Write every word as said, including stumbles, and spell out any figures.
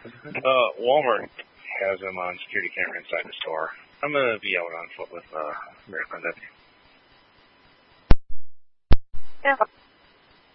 Uh, Walmart has them on security camera inside the store. I'm gonna be out on foot with uh, Marathon Deputy. Yeah.